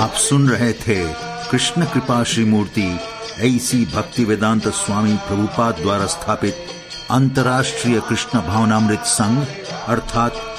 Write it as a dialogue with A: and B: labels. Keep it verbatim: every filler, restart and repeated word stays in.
A: आप सुन रहे थे कृष्ण कृपा श्री मूर्ति ऐसी भक्ति वेदांत स्वामी प्रभुपाद द्वारा स्थापित अंतर्राष्ट्रीय कृष्ण भावनामृत संघ अर्थात